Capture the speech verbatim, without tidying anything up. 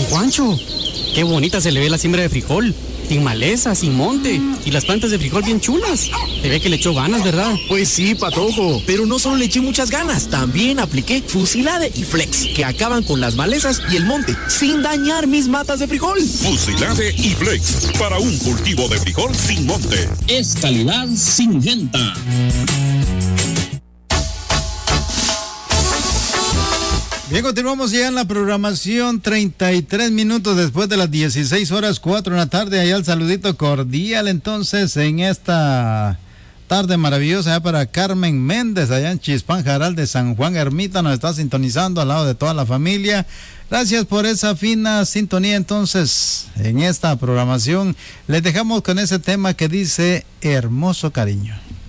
Don Juancho, qué bonita se le ve la siembra de frijol. Sin maleza, sin monte. Y las plantas de frijol bien chulas. Se ve que le echó ganas, ¿verdad? Pues sí, Patojo. Pero no solo le eché muchas ganas. También apliqué Fusilade y Flex, que acaban con las malezas y el monte, sin dañar mis matas de frijol. Fusilade y Flex, para un cultivo de frijol sin monte. Es calidad Syngenta. Bien, continuamos ya en la programación, treinta y tres minutos después de las dieciséis horas, cuatro de la tarde. Allá el saludito cordial entonces en esta tarde maravillosa ya para Carmen Méndez, allá en Chispán Jaral de San Juan Ermita, nos está sintonizando al lado de toda la familia. Gracias por esa fina sintonía. Entonces, en esta programación les dejamos con ese tema que dice Hermoso Cariño.